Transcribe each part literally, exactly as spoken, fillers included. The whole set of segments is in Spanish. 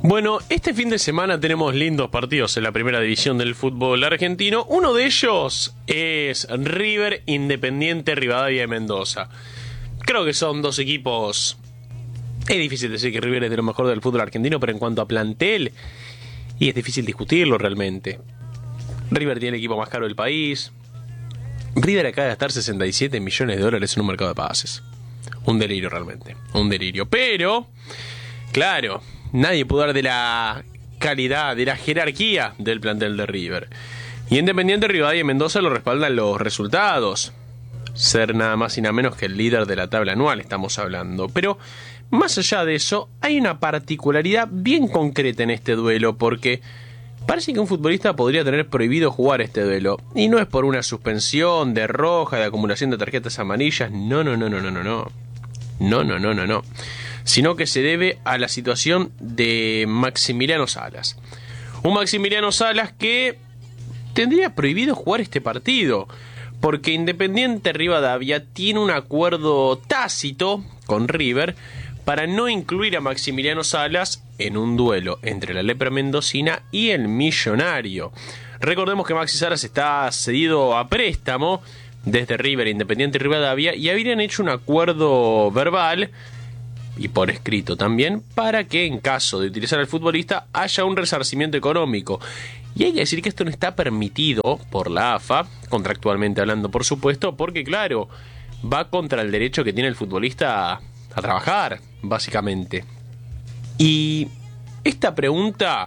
Bueno, este fin de semana tenemos lindos partidos en la primera división del fútbol argentino. Uno de ellos es River Independiente Rivadavia de Mendoza. Creo que son dos equipos... Es difícil decir que River es de lo mejor del fútbol argentino, pero en cuanto a plantel, y es difícil discutirlo realmente. River tiene el equipo más caro del país. River acaba de gastar sesenta y siete millones de dólares en un mercado de pases. Un delirio realmente, un delirio. Pero, claro... Nadie pudo hablar de la calidad, de la jerarquía del plantel de River. Y Independiente Rivadavia y Mendoza lo respaldan los resultados. Ser nada más y nada menos que el líder de la tabla anual, estamos hablando. Pero, más allá de eso, hay una particularidad bien concreta en este duelo, porque parece que un futbolista podría tener prohibido jugar este duelo. Y no es por una suspensión de roja, de acumulación de tarjetas amarillas. No, no, no, no, no, no, no. No, no, no, no, no. Sino que se debe a la situación de Maximiliano Salas. Un Maximiliano Salas que tendría prohibido jugar este partido, porque Independiente Rivadavia tiene un acuerdo tácito con River para no incluir a Maximiliano Salas en un duelo entre la Lepra Mendocina y el Millonario. Recordemos que Maxi Salas está cedido a préstamo desde River Independiente Rivadavia y habrían hecho un acuerdo verbal y por escrito también, para que en caso de utilizar al futbolista haya un resarcimiento económico. Y hay que decir que esto no está permitido por la A F A, contractualmente hablando por supuesto, porque claro, va contra el derecho que tiene el futbolista a, a trabajar, básicamente. Y esta pregunta,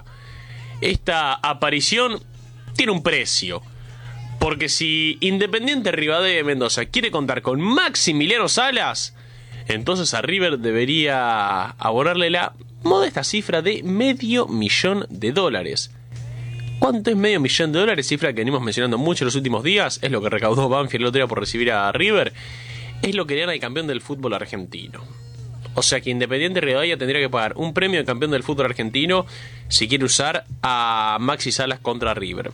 esta aparición, tiene un precio. Porque si Independiente Rivadavia de Mendoza quiere contar con Maximiliano Salas, entonces a River debería abonarle la modesta cifra de medio millón de dólares. ¿Cuánto es medio millón de dólares? Cifra que venimos mencionando mucho en los últimos días. Es lo que recaudó Banfield el otro día por recibir a River. Es lo que gana el campeón del fútbol argentino. O sea que Independiente Rivadavia tendría que pagar un premio de campeón del fútbol argentino si quiere usar a Maxi Salas contra River.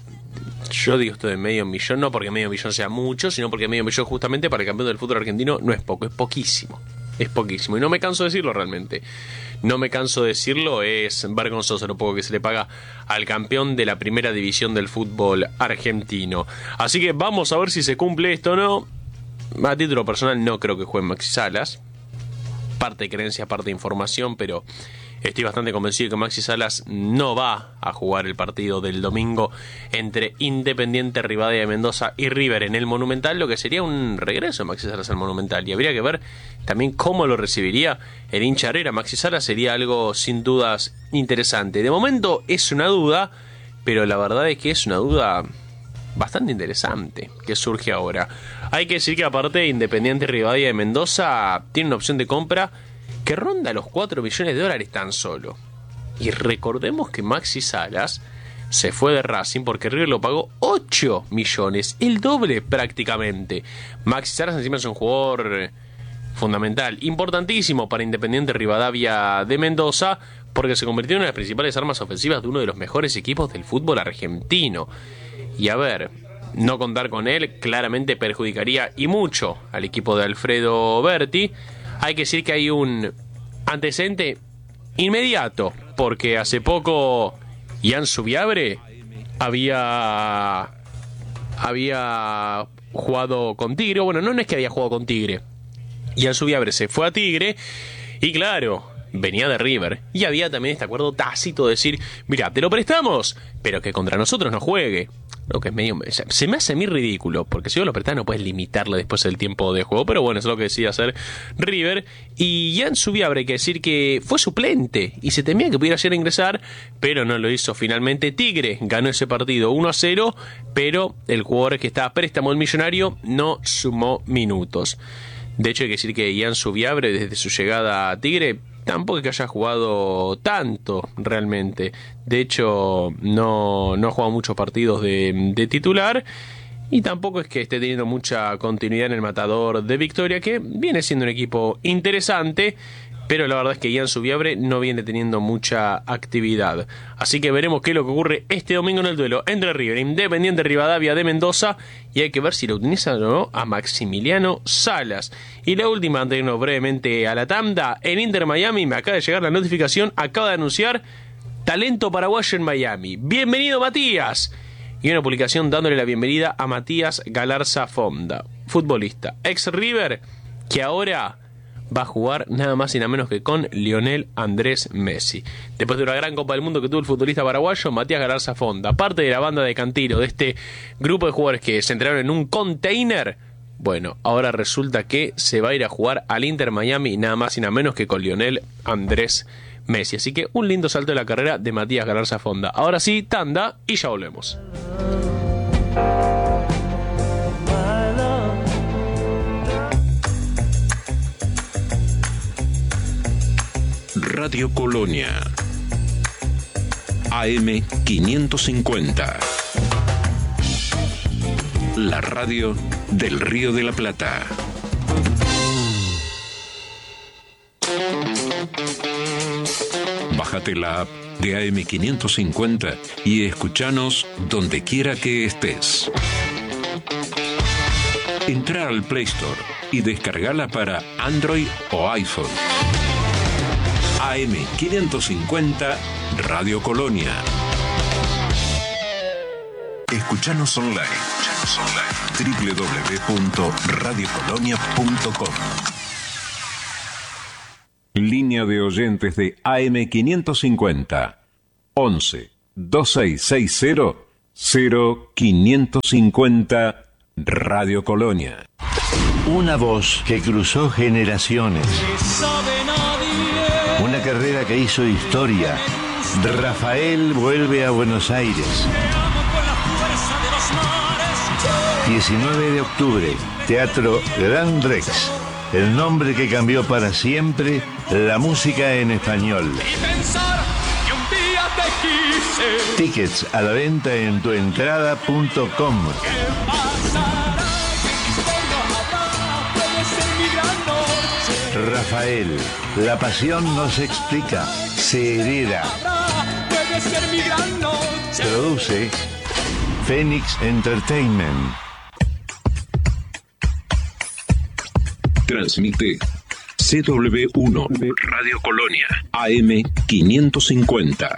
Yo digo esto de medio millón, no porque medio millón sea mucho, sino porque medio millón justamente para el campeón del fútbol argentino no es poco, es poquísimo. Es poquísimo. Y no me canso de decirlo realmente. No me canso de decirlo, es vergonzoso lo poco que se le paga al campeón de la primera división del fútbol argentino. Así que vamos a ver si se cumple esto o no. A título personal no creo que juegue Maxi Salas. Parte de creencia, parte de información, pero estoy bastante convencido de que Maxi Salas no va a jugar el partido del domingo entre Independiente Rivadavia de Mendoza y River en el Monumental, lo que sería un regreso de Maxi Salas al Monumental. Y habría que ver también cómo lo recibiría el hincha Herrera. Maxi Salas sería algo sin dudas interesante. De momento es una duda, pero la verdad es que es una duda bastante interesante que surge ahora. Hay que decir que aparte Independiente Rivadavia de Mendoza tiene una opción de compra que ronda los cuatro millones de dólares tan solo. Y recordemos que Maxi Salas se fue de Racing porque River lo pagó ocho millones, el doble prácticamente. Maxi Salas encima es un jugador fundamental, importantísimo para Independiente Rivadavia de Mendoza, porque se convirtió en una de las principales armas ofensivas de uno de los mejores equipos del fútbol argentino. Y a ver, no contar con él claramente perjudicaría y mucho al equipo de Alfredo Berti. Hay que decir que hay un antecedente inmediato, porque hace poco Ian Subiabre había, había jugado con Tigre. Bueno, no, no es que había jugado con Tigre. Ian Subiabre se fue a Tigre y claro, venía de River. Y había también este acuerdo tácito de decir, mira, te lo prestamos, pero que contra nosotros no juegue. Lo que es medio, se me hace a mí ridículo, porque si vos lo prestás no puedes limitarle después el tiempo de juego, pero bueno, eso es lo que decide hacer River. Y Ian Subiabre, hay que decir que fue suplente y se temía que pudiera llegar a ingresar, pero no lo hizo finalmente. Tigre ganó ese partido uno a cero, pero el jugador que estaba a préstamo, el Millonario, no sumó minutos. De hecho hay que decir que Ian Subiabre desde su llegada a Tigre tampoco es que haya jugado tanto realmente. De hecho, no, no ha jugado muchos partidos de, de titular. Y tampoco es que esté teniendo mucha continuidad en el Matador de Victoria, que viene siendo un equipo interesante. Pero la verdad es que Ian Subiabre no viene teniendo mucha actividad. Así que veremos qué es lo que ocurre este domingo en el duelo entre River e Independiente Rivadavia de Mendoza. Y hay que ver si lo utilizan o no a Maximiliano Salas. Y la última, antes de irnos brevemente a la tanda, en Inter Miami me acaba de llegar la notificación, acaba de anunciar talento paraguayo en Miami. Bienvenido, Matías. Y una publicación dándole la bienvenida a Matías Galarza Fonda, futbolista ex River, que ahora va a jugar nada más y nada menos que con Lionel Andrés Messi. Después de una gran Copa del Mundo que tuvo el futbolista paraguayo, Matías Galarza Fonda, parte de la banda de Cantilo, de este grupo de jugadores que se entrenaron en un container. Bueno, ahora resulta que se va a ir a jugar al Inter Miami, nada más y nada menos que con Lionel Andrés Messi. Así que un lindo salto de la carrera de Matías Galarza Fonda. Ahora sí, tanda y ya volvemos. Radio Colonia A M quinientos cincuenta, la radio del Río de la Plata. Bájate la app de A M quinientos cincuenta y escuchanos donde quiera que estés. Entra al Play Store y descargala para Android o iPhone. A M quinientos cincuenta Radio Colonia. Escuchanos online. Escuchanos online. doble u doble u doble u punto radio colonia punto com. Línea de oyentes de A M quinientos cincuenta. once, veintiséis sesenta, cero quinientos cincuenta Radio Colonia. Una voz que cruzó generaciones. Una carrera que hizo historia. Rafael vuelve a Buenos Aires. diecinueve de octubre, Teatro Gran Rex. El nombre que cambió para siempre la música en español. Tickets a la venta en tuentrada punto com. Rafael, la pasión no se explica, se hereda. Produce Phoenix Entertainment. Transmite C W uno Radio Colonia A M quinientos cincuenta.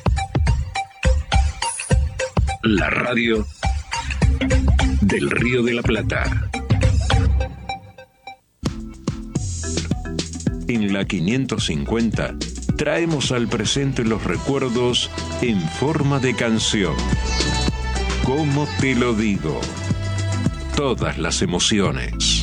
La radio del Río de la Plata. En la quinientos cincuenta traemos al presente los recuerdos en forma de canción. ¿Cómo te lo digo? Todas las emociones.